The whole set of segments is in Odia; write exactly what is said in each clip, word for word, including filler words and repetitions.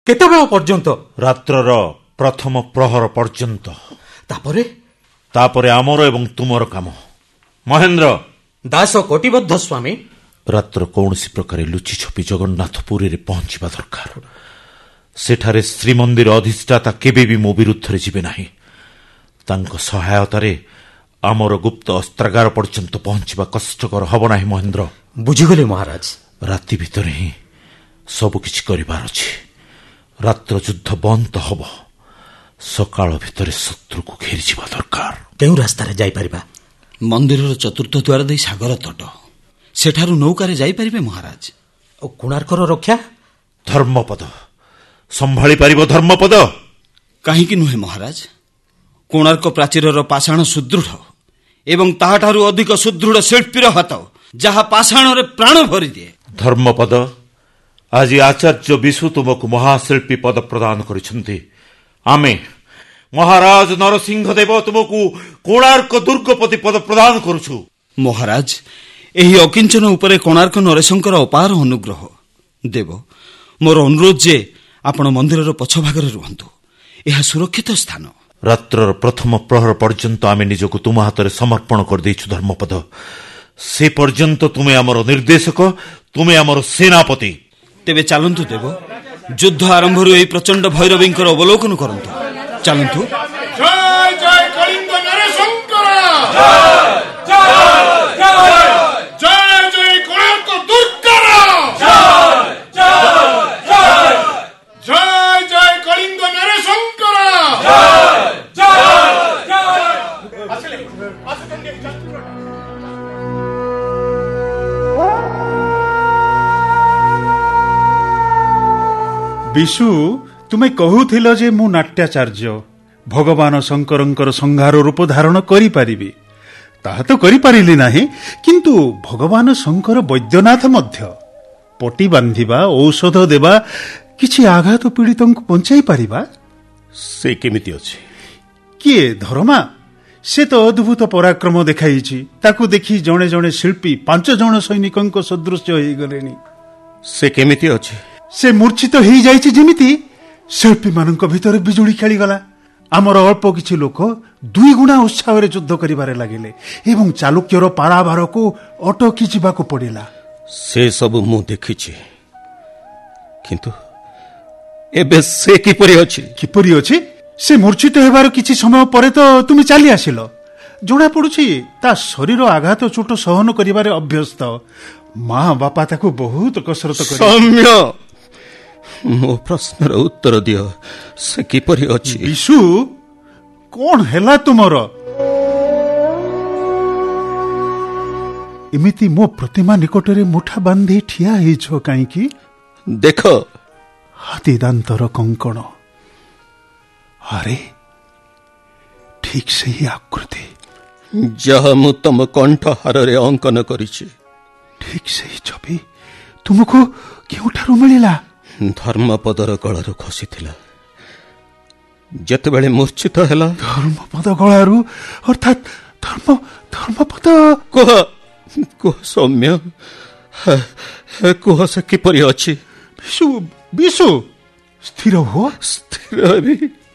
କେତେବେଳ ପର୍ଯ୍ୟନ୍ତ? ରାତ୍ରର ପ୍ରଥମ ପ୍ରହର ପର୍ଯ୍ୟନ୍ତ। ତାପରେ ତାପରେ ଆମର ଏବଂ ତୁମର କାମ। ମହେନ୍ଦ୍ର ଦାସ କୋଟିବଦ୍ଧ ସ୍ୱାମୀ, ରାତ୍ର କୌଣସି ପ୍ରକାରେ ଲୁଚି ଛପି ଜଗନ୍ନାଥ ପୁରୀରେ ପହଞ୍ଚିବା ଦରକାର। ସେଠାରେ ଶ୍ରୀମନ୍ଦିର ଅଧିଷ୍ଠାତା କେବେ ବି ମୋ ବିରୁଦ୍ଧରେ ଯିବେ ନାହିଁ। ତାଙ୍କ ସହାୟତାରେ ଆମର ଗୁପ୍ତ ଅସ୍ତ୍ରାଗାର ପର୍ଯ୍ୟନ୍ତ ପହଞ୍ଚିବା କଷ୍ଟକର ହେବ ନାହିଁ। ମହେନ୍ଦ୍ର, ବୁଝିଗଲେ ମହାରାଜ। ରାତି ଭିତରେ ହିଁ ସବୁକିଛି କରିବାର ଅଛି। ରାତ୍ର ଯୁଦ୍ଧ ବନ୍ଦ ହେବ। ସକାଳ ଭିତରେ ଶତ୍ରୁକୁ ଘେରିଯିବା ଦରକାର। କେଉଁ ରାସ୍ତାରେ ଯାଇପାରିବା? ମନ୍ଦିରର ଚତୁର୍ଥ ଦ୍ୱାର ଦେଇ ସାଗର ତଟ, ସେଠାରୁ ନୌକାରେ ଯାଇପାରିବେ ମହାରାଜ। ଓ କୋଣାର୍କର ରକ୍ଷା? ଧର୍ମପଦ ସମ୍ଭାଳି ପାରିବ? ଧର୍ମପଦ କାହିଁକି ନୁହେଁ ମହାରାଜ। କୋଣାର୍କ ପ୍ରାଚୀରର ପାଷାଣ ସୁଦୃଢ଼ ଏବଂ ତାହାଠାରୁ ଅଧିକ ସୁଦୃଢ଼ ଶିଳ୍ପୀର ହାତ, ଯାହା ପାଷାଣରେ ପ୍ରାଣ ଭରିଦିଏ। ଧର୍ମପଦ, ଆଜି ଆଚାର୍ଯ୍ୟ ବିଶୁ ତୁମକୁ ମହାଶିଳ୍ପୀ ପଦ ପ୍ରଦାନ କରିଛନ୍ତି। ଆମେ ମହାରାଜ ନରସିଂହ ଦେବ ତୁମକୁ କୋଣାର୍କ ଦୁର୍ଗପତି ପଦ ପ୍ରଦାନ କରୁଛୁ। ମହାରାଜ, ଏହି ଅକିଞ୍ଚନ ଉପରେ କୋଣାର୍କ ନରେଶଙ୍କର ଅପାର ଅନୁଗ୍ରହ। ଦେବ, ମୋର ଅନୁରୋଧ ଯେ ଆପଣ ମନ୍ଦିରର ପଛଭାଗରେ ରୁହନ୍ତୁ। ଏହା ସୁରକ୍ଷିତ ସ୍ଥାନ। ରାତ୍ରର ପ୍ରଥମ ପ୍ରହର ପର୍ଯ୍ୟନ୍ତ ଆମେ ନିଜକୁ ତୁମ ହାତରେ ସମର୍ପଣ କରିଦେଇଛୁ ଧର୍ମପଦ। ସେ ପର୍ଯ୍ୟନ୍ତ ତୁମେ ଆମର ନିର୍ଦ୍ଦେଶକ, ତୁମେ ଆମର ସେନାପତି। ତେବେ ଚାଲନ୍ତୁ ଦେବ, ଯୁଦ୍ଧ ଆରମ୍ଭରୁ ଏହି ପ୍ରଚଣ୍ଡ ଭୈରବୀଙ୍କର ଅବଲୋକନ କରନ୍ତୁ। ଚାଲନ୍ତୁ। ଜୟ ଜୟ କଳିଙ୍ଗ ନରଶଙ୍କର, ଜୟ ଜୟ କୋଣାର୍କ ଦୁର୍ଗର, ଜୟ ଜୟ କଳିଙ୍ଗ ନରଶଙ୍କର। ବିଶୁ, ତୁମେ କହୁଥିଲ ଯେ ମୁଁ ନାଟ୍ୟାଚାର୍ଯ୍ୟ, ଭଗବାନ ଶଙ୍କରଙ୍କର ସଂହାର ରୂପ ଧାରଣ କରିପାରିବି। ତାହା ତ କରିପାରିଲି ନାହିଁ, କିନ୍ତୁ ଭଗବାନ ଶଙ୍କର ବୈଦ୍ୟନାଥ ମଧ୍ୟ। ପଟି ବାନ୍ଧିବା, ଔଷଧ ଦେବା, କିଛି ଆଘାତ ପୀଡ଼ିତଙ୍କୁ ବଞ୍ଚାଇ ପାରିବା। ସେ କେମିତି ଅଛି? କିଏ? ଧର୍ମା। ସେ ତ ଅଦ୍ଭୁତ ପରାକ୍ରମ ଦେଖାଇଛି। ତାକୁ ଦେଖି ଜଣେ ଜଣେ ଶିଳ୍ପୀ ପାଞ୍ଚ ଜଣ ସୈନିକଙ୍କ ସଦୃଶ ହୋଇଗଲେଣି। ସେ କେମିତି ଅଛି? ସେ ମୂର୍ଚ୍ଛିତ ହେଇଯାଇଛି ଯେମିତି ଶିଳ୍ପୀମାନଙ୍କ ଭିତରେ ବିଜୁଳି ଖେଳିଗଲା। ଆମର ଅଳ୍ପ କିଛି ଲୋକ ଦୁଇ ଗୁଣା ଉତ୍ସାହରେ ଯୁଦ୍ଧ କରିବାରେ ଲାଗିଲେ ଏବଂ ଚାଲୁକ୍ୟର ପାରାଭାରକୁ ଅଟକି ଯିବାକୁ ପଡ଼ିଲା। ସେ ସବୁ ମୁଁ ଦେଖିଛି, କିନ୍ତୁ ଏବେ ସେ କିପରି ଅଛି? କିପରି ଅଛି? ସେ ମୂର୍ଚ୍ଛିତ ହେବାର କିଛି ସମୟ ପରେ ତ ତୁମେ ଚାଲି ଆସିଲ। ଜଣାପଡ଼ୁଛି ତା ଶରୀର ଆଘାତ ଚୋଟ ସହନ କରିବାରେ ଅଭ୍ୟସ୍ତ। ମା ବାପା ତାକୁ ବହୁତ କସରତ କରି। ସୌମ୍ୟ, ମୋ ପ୍ରଶ୍ନର ଉତ୍ତର ଦିଅ। ସେ କିପରି ଅଛି? ବିଶୁ, କଣ ହେଲା ତୁମର? ଏମିତି ମୋ ପ୍ରତିମା ନିକଟରେ ମୁଠା ବାନ୍ଧି ଠିଆ ହେଇଛ କାହିଁକି? ଦେଖ, ହାତୀ ଦାନ୍ତର କଙ୍କଣ। ଆରେ, ଠିକ ସେହି ଆକୃତି ଯାହା ମୁଁ ତମ କଣ୍ଠହାରରେ ଅଙ୍କନ କରିଛି। ଠିକ ସେହି ଛବି ତୁମକୁ କେଉଁଠାରୁ ମିଳିଲା? ଧର୍ମପଦର ଗଳାରୁ ଖସିଥିଲା ଯେତେବେଳେ ମୂର୍ଚ୍ଛିତ ହେଲା। ଧର୍ମପଦ ଗଳାରୁ? ଅର୍ଥାତ୍ ଧର୍ମ ଧର୍ମପଦ? କୁହ କୁହ ସୌମ୍ୟ, କୁହ ସେ କିପରି ଅଛି? ବିଶୁ, ବିଶୁ, ସ୍ଥିର ହୁଅ। ସ୍ଥିର ହେବି?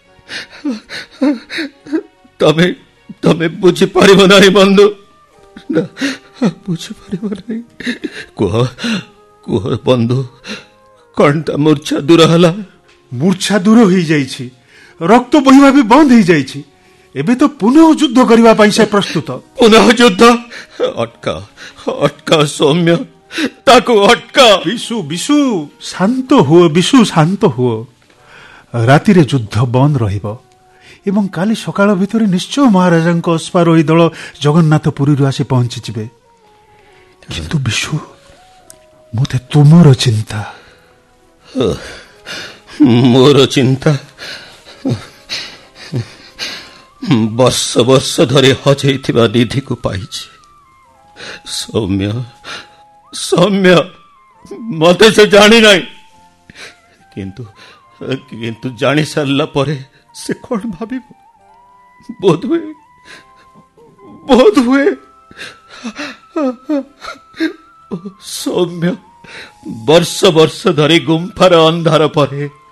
ତମେ ତମେ ବୁଝିପାରିବ ନାହିଁ ବନ୍ଧୁ, ବୁଝିପାରିବ ନାହିଁ। କୁହ କୁହ ବନ୍ଧୁ, କଣଟା ମୂର୍ଚ୍ଛା ଦୂର ହେଲା? ମୂର୍ଚ୍ଛା ଦୂର ହେଇଯାଇଛି, ରକ୍ତ ବୋହିବା ବି ବନ୍ଦ ହେଇଯାଇଛି। ଏବେ ତ ପୁନଃ ଯୁଦ୍ଧ କରିବା ପାଇଁ ସେ ପ୍ରସ୍ତୁତ। ପୁନଃ ଯୁଦ୍ଧ? ଅଟକା ଅଟକା ସୌମ୍ୟ, ତାକୁ ଅଟକା। ବିଶୁ, ବିଶୁ, ଶାନ୍ତ ହୁଅ। ବିଶୁ, ଶାନ୍ତ ହୁଅ। ରାତିରେ ଯୁଦ୍ଧ ବନ୍ଦ ରହିବ ଏବଂ କାଲି ସକାଳ ଭିତରେ ନିଶ୍ଚୟ ମହାରାଜାଙ୍କ ଅଶ୍ୱାରୋହୀ ଦଳ ଜଗନ୍ନାଥ ପୁରୀରୁ ଆସି ପହଞ୍ଚିଯିବେ। କିନ୍ତୁ ବିଶୁ, ମୋତେ ତୁମର ଚିନ୍ତା। ମୋର ଚିନ୍ତା? ବର୍ଷ ବର୍ଷ ଧରି ହଜେଇଥିବା ନିଧିକୁ ପାଇଛି। ସୌମ୍ୟ, ସୌମ୍ୟ, ମତେ ସେ ଜାଣି ନାହିଁ, କିନ୍ତୁ କିନ୍ତୁ ଜାଣି ସାରିଲା ପରେ ସେ କଣ ଭାବିବ? ବୋଧହୁଏ ବୋଧହୁଏ ସୌମ୍ୟ, ବର୍ଷ ବର୍ଷ ଧରି ଗୁମ୍ଫାର ଅନ୍ଧାର ପରେ